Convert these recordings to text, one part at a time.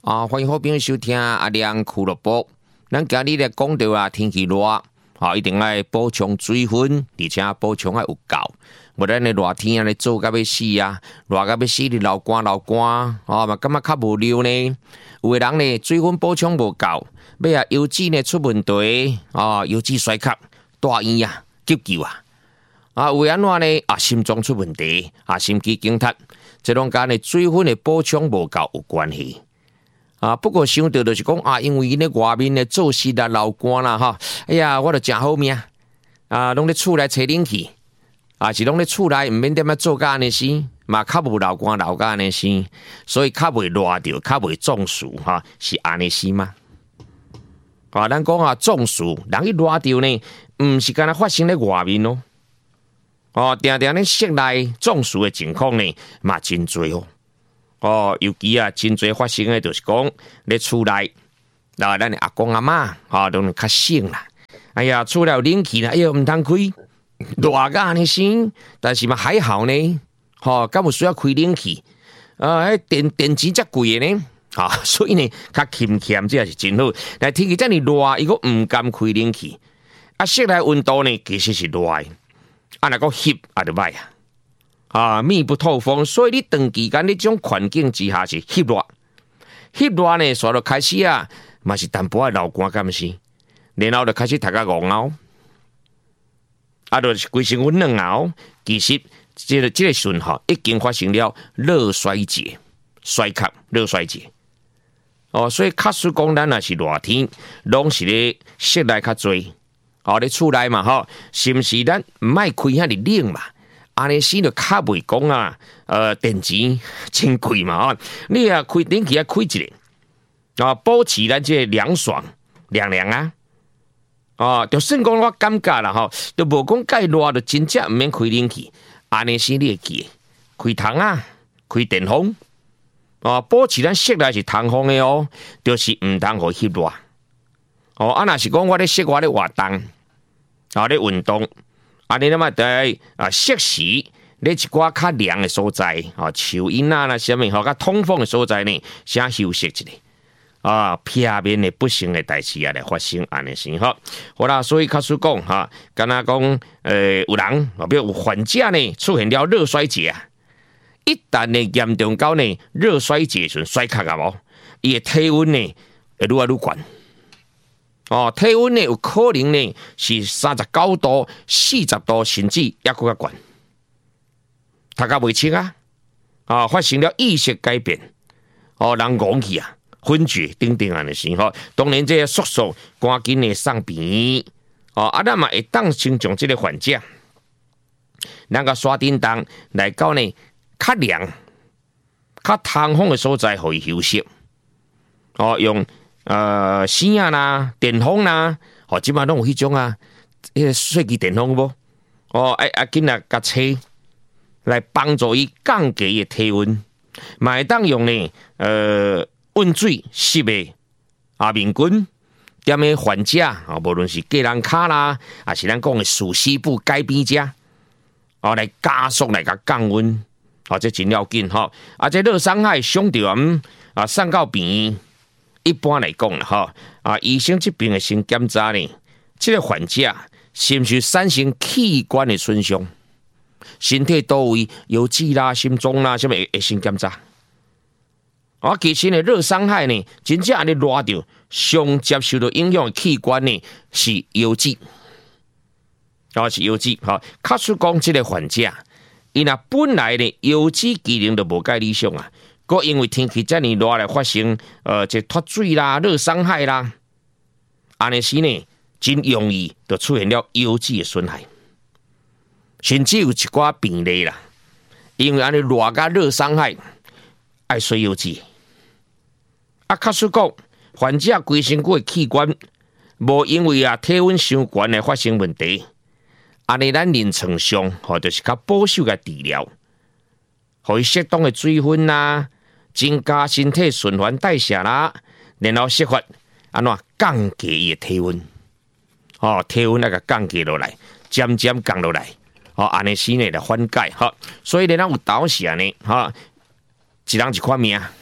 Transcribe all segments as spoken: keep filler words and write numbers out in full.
啊，欢迎好朋友收听阿亮俱乐部。咱今日咧讲到啊，天气热，啊，一定要补充水分，而且补充要有够。无咱咧热天啊，咧做到要死啊，热到要死，你流汗流汗，啊嘛感觉较无聊呢。有的人呢，水分补充无够，要啊油脂呢出问题，啊油脂衰竭，大医啊急救啊。啊，为安怎呢？啊，心脏出问题，啊，心肌梗塞，这种间呢水分的补充无够有关系。啊，不过想到就是讲啊，因为呢外面呢做事啦、流汗啦，哈，哎呀，我著真好命，啊，拢咧厝内吹冷气，啊，是拢咧厝内毋免点样做甲安尼死，嘛较无流汗流甲安尼死，所以较袂热着，较袂中暑，哈，是安尼死吗？啊，咱讲啊，中暑，人一热着呢，毋是干那发生咧外面咯。哦，定定咧室内中暑的情况呢，嘛真多哦。哦，尤其啊，真多发生的，就是讲咧厝内，啊，咱的阿公阿嬷，啊，都较省啦。哎呀，厝内有冷气啦，哎呀，毋通开，热甲安尼生，但是嘛还好呢。吼、哦，敢有需要开冷气？啊，迄电电钱遮贵的呢，啊，所以呢，较欠欠，这也是真好。但天气遮尔热，伊个毋敢开冷气，啊，室内温度呢，其实是热的。啊，若个翕啊，就歹啊，啊，密不透风，所以你长期间呢种环境之下是翕热，翕热呢，所就开始啊，嘛是淡薄仔流汗，敢是，然后就开始头壳戇熬，啊，就是规身躯软熬，其实这个这个时候已经发生了热衰竭、衰竭、热衰竭。哦，所以假使讲咱若是热天，拢是咧室内较多。哦，咧厝内嘛吼，是毋是咱毋爱开遐尼冷嘛？安尼时就较袂讲啊，呃，电钱真贵嘛吼，你啊开冷气啊开一个，啊，保持咱这凉爽凉凉啊，哦，就算讲我感觉啦吼，就无讲介热，就真正毋免开冷气。安尼时你会记开窗啊，开电风，哦，保持咱室内是通风的哦，就是毋通互翕热。哦，啊，若是讲我咧室外咧活动。啊！咧运动，啊！你那么在啊适时咧一寡较凉的所在，啊，树荫啊啦，什么吼，较通风的所在呢，先休息一下，啊，避免的不幸的代志啊来发生安尼先好。好啦，所以假使讲哈，敢若讲呃有人啊，比如有患者呢出现了热衰竭啊，一旦呢严重到呢热衰竭时衰竭啊无，伊的体温呢会愈来愈悬。哦，体温呢有可能呢是三十九度、四十度，甚至也更较悬，大家袂清啊！啊，发生了意识改变，哦，人戆去啊，昏厥等等安尼事吼。当然，这个速速赶紧的送病哦，啊，咱嘛会当先从这个患者，咱个刷叮当来到呢较凉、较通风的所在，互伊休息。哦，用。呃，声啊啦，电风啦，哦，即摆拢有迄种啊，迄个水机电风无？哦，哎啊，紧来甲车来帮助伊降低伊体温，嘛会当用呢，呃，温水湿的啊面巾，踮诶患者啊，无论是个人骹啦，还是咱讲的属西部改边遮，哦，来加速来甲降温，哦，这真要紧吼，啊，这热伤害上着啊，送到病。一般来讲啦，吼啊，医生这边的先检查呢，这个患者是毋是产生器官的损伤，身体倒位油脂啦、心脏啦，什么会先检查。啊，其实呢，热伤害呢，真正安尼热着，上接受到影响的器官呢是油脂，啊是油脂。哈，假使讲这个患者，伊若本来呢油脂机能就无介理想啊。个因为天气遮尔热来发生，呃，这脱水啦、热伤害啦，安尼时呢，真容易就出现了油脂的损害，甚至有一寡病例啦，因为安尼热甲热伤害，爱水油脂。啊，假使讲患者规身躯的器官无因为啊体温伤悬来发生问题，安尼咱临床上或就是较保守嘅治疗，互伊适当的水分啦。增加身体循环代谢啦，然后设法安怎降低伊的体温，哦，体温那个降低落来，渐渐降落来，哦，安尼时呢来缓解，哈，所以呢，咱有当时呢，哈，一人一款命，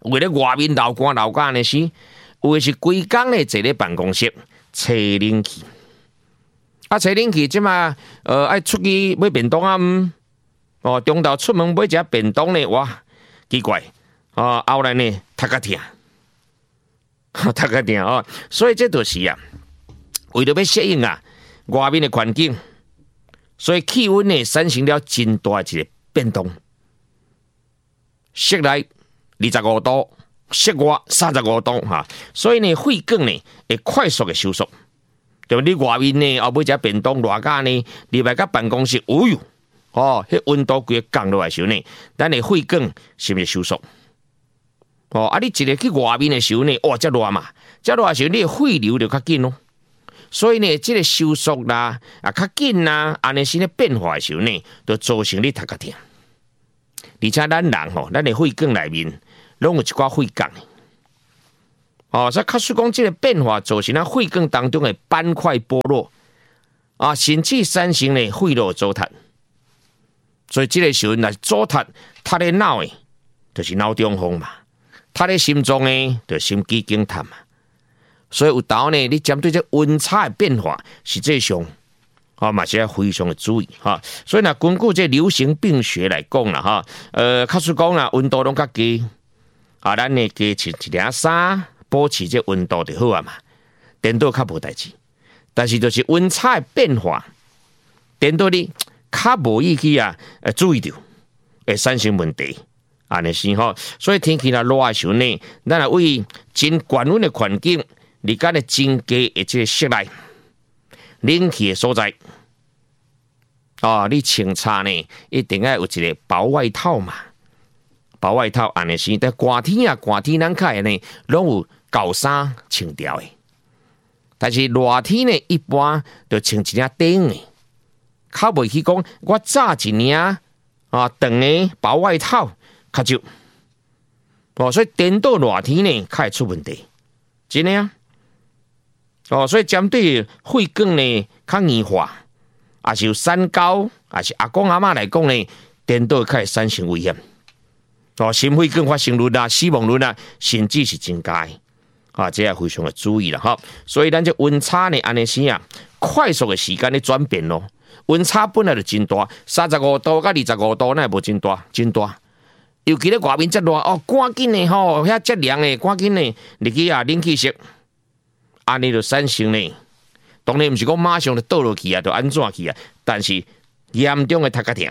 为了外面流汗流汗的是，有的是规工咧坐咧办公室吹冷气，啊吹冷气即嘛，呃爱出去买便当啊，嗯，哦中昼出门买一只便当咧，哇奇怪，啊后来呢头壳痛，头壳痛哦，所以这就是啊，为了要适应啊外面的环境，所以气温呢产生了真大一个变动，室内二十五度。室外三十五度哈，所以呢，血管呢会快速的收缩。就你外面呢，后尾只便当热架呢，入来到办公室，哦哟，哦，迄温度规个降落来时候呢，咱的血管是不是收缩？哦，啊，你一个去外面的时候呢，哇，遮热嘛，遮热的时候，你的血流就较紧咯。所以呢，这个收缩啦，啊，较紧啦，安尼新的变化的时候呢，就造成你头壳痛。而且咱人吼，咱的血管内面。拢有一寡血管，哦，所以卡说讲，这个变化造成咱血管当中的斑块剥落，啊，甚至产生呢血路阻塞。所以这个时候若阻塞，他的脑诶，就是脑中风嘛；他的心脏诶，就心肌梗塞嘛。所以有时呢，你针对这温差的变化，实际上，啊，嘛是要非常的注意哈。所以呢，根据这流行病学来讲啦，哈，呃，卡说讲啦，温度拢较低。啊，咱呢加穿一件衫，保持这温度就好啊嘛。颠倒较无代志，但是就是温差的变化，颠倒你较无意去啊，呃注意到会产生问题，安尼是吼。所以天气若热的时候呢，咱来为真高温的环境，你干的增加的这个室内冷气的所在，哦，你穿插呢一定要有一个薄外套嘛。薄外套安尼是，但寒天啊，寒天咱开呢，拢有厚衫穿掉的。但是热天呢，一般就穿一件短的，较袂去讲我炸一件啊长的薄外套较少。哦，所以颠倒热天呢，较会出问题，真的啊。哦，所以针对血管呢较硬化，也是有三高，也是阿公阿嬷来讲呢，颠倒较会产生危险。哦，心血管发生率啊、死亡率啊，甚至是增加的，啊，这也非常的注意了哈。所以咱这温差呢，安尼是啊，快速的时间的转变咯。温差本来就真大，三十五度到二十五度，那无真大，真大。尤其咧外面遮热，哦，赶紧的吼，遐遮凉的，赶紧的入去啊，冷气室，安尼就产生呢。当然毋是讲马上就倒落去啊，就安怎去啊，但是严重的头壳痛。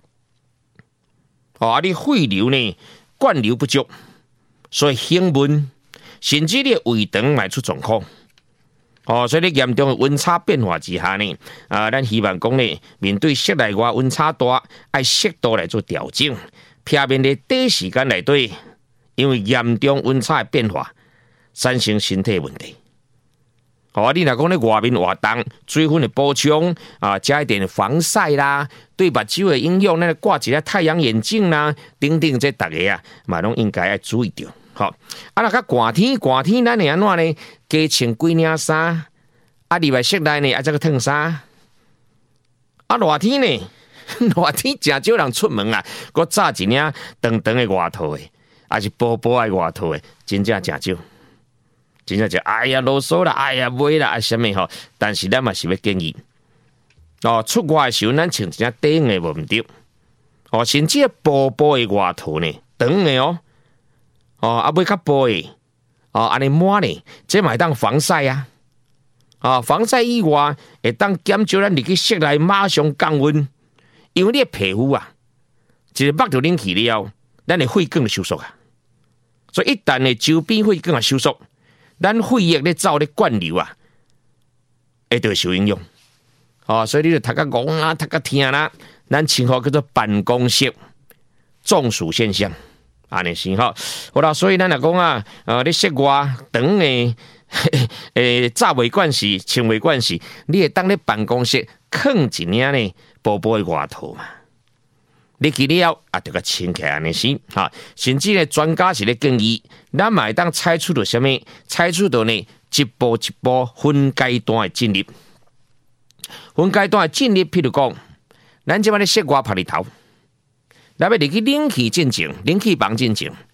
哦，啊，你血流呢灌流不足，所以胸闷，甚至你胃肠卖出状况。哦，所以你严重的温差变化之下呢，啊，咱希望讲呢，面对室内外温差大，爱适度来做调整，避免在短时间内底，因为严重温差的变化产生身体问题。哦，你若讲咧外面活动，水分的补充啊，加一点防晒啦，对目睭的影响，那挂一个太阳眼镜啦，等等，这大家啊，嘛拢应该要注意到。好，啊，若较寒天，寒天咱会安怎呢？加穿几领衫，啊，入来室内呢，啊，这个烫衫。啊，热天呢，热天真少人出门啊，佮炸一领长长的外套的，还是薄薄的外套的，真正真少。真正就哎呀啰嗦啦，哎呀买啦，啊什么吼？但是咱嘛是要建议，哦，出外的时候咱穿一件短的无毋对，哦，甚至薄薄的外套呢，长的哦，哦，啊买较薄的，哦，安尼满呢，这嘛会当防晒啊，啊，防晒以外，会当减少咱入去室内马上降温，因为你的皮肤啊，一个目就冷气了，咱的血管就收缩啊，所以一旦呢周边血管啊收缩。咱血液咧走咧灌流啊，会就会受影响。哦，所以你就头壳戆啊，头壳痛啦，咱称呼叫做办公室中暑现象，安尼是吼。好啦，所以咱来讲啊，呃，你室外长诶，诶，早袂惯时，穿袂惯时，你会当咧办公室放一领呢薄薄的外套嘛。你去了啊，就个穿起来安尼是哈，甚至咧专家是咧建议，咱嘛会当采取到什么？采取到呢一步一步分阶段的进入，分阶段的进入，譬如讲，咱即摆咧室外晒日头，咱要入去冷气进前，冷气房进前，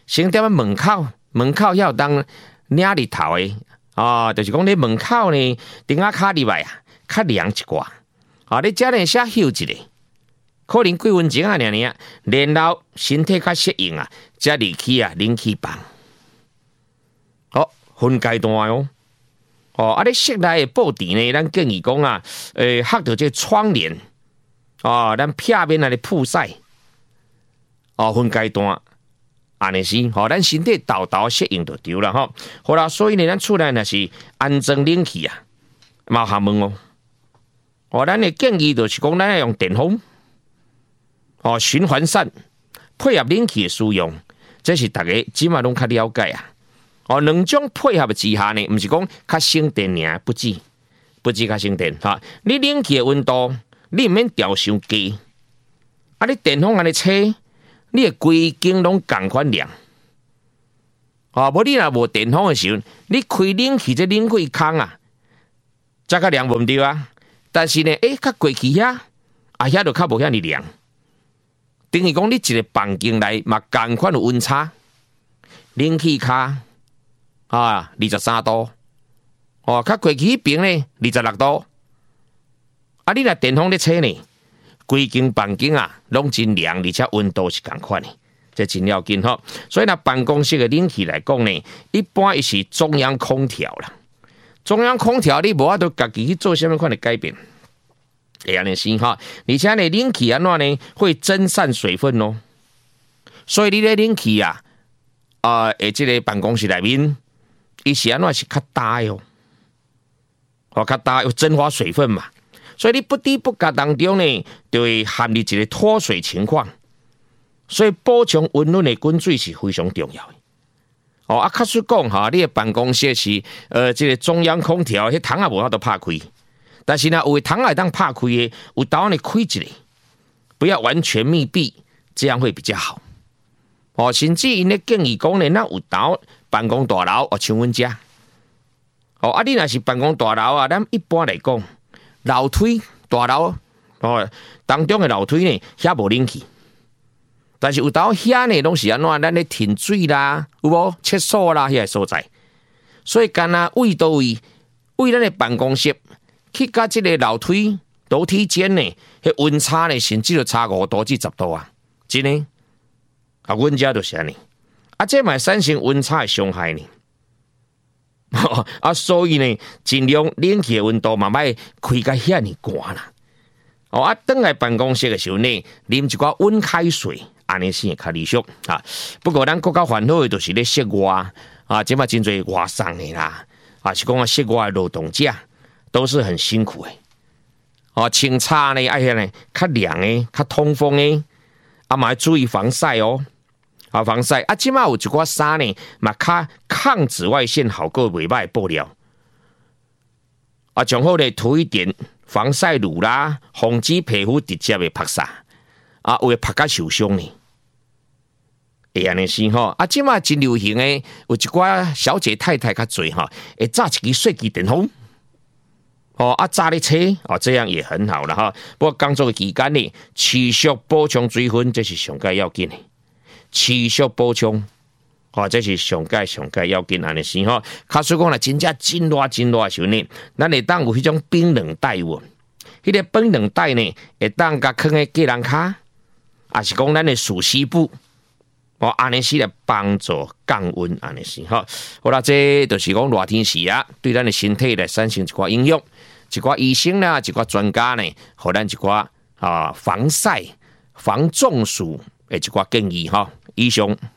先踮门口，门口要当领日头的啊，就是讲你门口呢，顶下卡入来啊，较凉一寡啊，你遮呢写休一下，可能几分钟啊，尔尔，然后身体较适应啊，才入去啊，冷气房。好，分阶段哦。哦，啊，你室内的布垫呢，咱建议讲啊，诶、呃，合到这窗帘，哦，咱片面啊咧曝晒，哦，分阶段，安尼是，吼、哦，咱身体豆豆适应就对了吼。好啦，所以呢，咱厝内若是安装冷气啊，嘛下问哦，哦，咱的建议就是讲，咱要用电风，哦，循环扇配合冷气的使用，这是大家即马拢较了解啊。哦，两种配合之下呢，毋是讲较省电尔，不止，不止较省电哈。你冷气的温度，你毋免调伤低，啊，你电风安尼吹，你的规间拢共款凉。哦，无你若无电风的时候，你开冷气这冷气空啊，则较凉无毋对啊。但是呢，诶，较过去遐，啊遐就较无遐尼凉。等于讲你一个房间内嘛共款有温差，冷气卡。啊，二十三度，哦，较过去迄边呢，二十六度。啊，你若电风咧吹呢，规间房间啊，拢真凉，而且温度是共款的，这真要紧吼。所以呢，办公室的冷气来讲呢，一般伊是中央空调啦。中央空调你无法度家己去做什么款的改变，会安尼先哈。而且呢，冷气安怎呢，会蒸散水分哦。所以你咧冷气啊，啊、呃，诶，这个办公室内面。伊是安怎是较大哦，哦较大有蒸发水分嘛，所以你不知不觉当中呢，就会陷入一个脱水情况，所以补充温润的滚水是非常重要的。哦，啊，确实讲哈，你的办公室是呃，这个中央空调，迄窗也无法度拍开，但是呢，有的窗会当拍开的，有当你开一个，不要完全密闭，这样会比较好。哦，甚至因咧建议讲呢，那有当办公大楼哦，像阮遮，哦，啊，你若是办公大楼啊，咱一般来讲，楼梯大楼哦当中的楼梯呢，遐无冷气，但是有当遐呢，拢是安怎？咱咧停水啦，有无厕所啦，遐个所在，所以干那位到位，为咱的办公室去甲即个楼梯楼梯间呢，迄温差呢，甚至就差五度至十度啊，真诶。啊，阮遮就是安尼，啊，这嘛产生温差的伤害呢。啊，所以呢，尽量冷气的温度嘛，莫开甲遐尼寒啦。哦，啊，倒来办公室的时候呢，啉一寡温开水，安尼先会较理想啊。不过咱国较烦恼的就是咧室外啊，这嘛真侪外送的啦，啊，是讲啊室外的劳动者都是很辛苦的。哦，清茶呢，爱遐呢较凉的、较通风的，啊，嘛要注意防晒哦。啊，防晒啊！即马有一寡衫呢，嘛较抗紫外线好过袂歹布料。啊，上好咧涂一点防晒乳啦，防止皮肤直接的曝晒，啊，会曝甲受伤呢。会安尼先吼，啊，即马真流行诶，有一寡小姐太太较侪吼，会炸一支细支电风。哦，啊，炸咧车哦，这样也很好了哈。不过工作的期间呢，持续补充水分，这是上该要紧的。持续补充，哦，这是上界上界要紧安尼先吼。假使讲啦，真正真热真热的时候呢，咱会当有迄种冰冷袋有，迄个冰冷袋呢，会当甲放喺计人卡，也是讲咱的鼠膝部，哦，安尼是来帮助降温安尼先吼。好啦，这就是讲热天时啊，对咱的身体来产生一寡影响，一寡医生啦，一寡专家呢，互咱一寡啊防晒、防中暑。诶，一寡建议哈，以上。